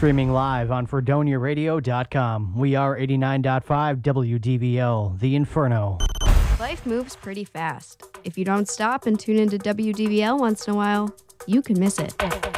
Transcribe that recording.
Streaming live on FredoniaRadio.com. We are 89.5 WDVL, The Inferno. Life moves pretty fast. If you don't stop and tune into WDVL once in a while, you can miss it.